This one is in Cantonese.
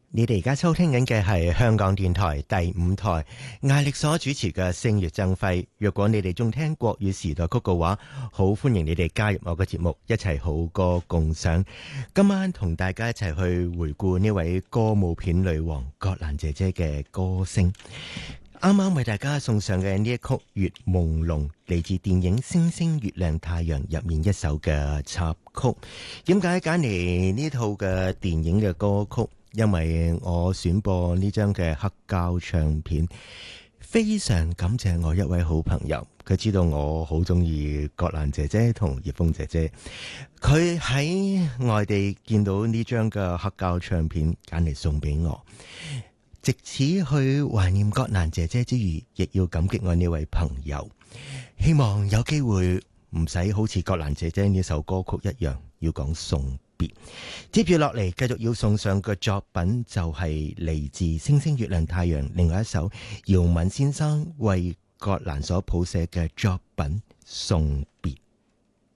你哋而家收聽緊嘅係香港電台第5台艾力所主持嘅星月爭輝。若果你哋仲聽國語時代曲嘅話，好歡迎你哋加入我嘅節目，一齊好歌共賞。今晚同大家一齊去回顧呢位歌舞片女王葛蘭姐姐嘅歌聲。啱啱為大家送上嘅呢一曲《月朦朧》，嚟自電影《星星月亮太陽》入面一首嘅插曲。點解揀嚟呢套嘅電影嘅歌曲？因為我選播呢張嘅黑膠唱片，非常感謝我一位好朋友，佢知道我好中意葛蘭姐姐同葉鳳姐姐，佢喺外地見到呢張嘅黑膠唱片，揀嚟送俾我，藉此去懷念葛蘭姐姐之餘，亦要感激我呢位朋友。希望有機會唔使好似葛蘭姐姐呢首歌曲一樣要講送別。接住落嚟繼續要送上嘅作品就係嚟自《星星月亮太陽》另外一首姚敏先生為葛蘭所譜寫嘅作品《送別》。